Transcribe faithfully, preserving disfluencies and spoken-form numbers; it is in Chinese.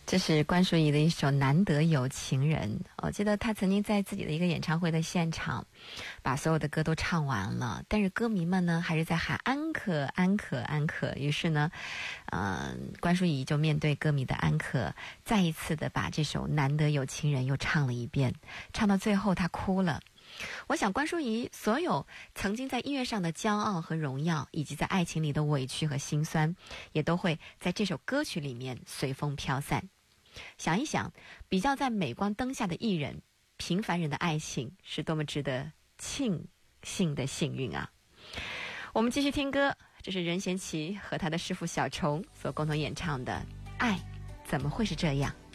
这是关淑怡的一首《难得有情人》。我记得她曾经在自己的一个演唱会的现场把所有的歌都唱完了，但是歌迷们呢还是在喊安可安可安可。于是呢呃，关淑怡就面对歌迷的安可，再一次的把这首《难得有情人》又唱了一遍，唱到最后她哭了。我想关淑怡所有曾经在音乐上的骄傲和荣耀，以及在爱情里的委屈和心酸，也都会在这首歌曲里面随风飘散。想一想，比较在镁光灯下的艺人，平凡人的爱情是多么值得庆幸的幸运啊！我们继续听歌，这是任贤齐和他的师傅小虫所共同演唱的《爱怎么会是这样》。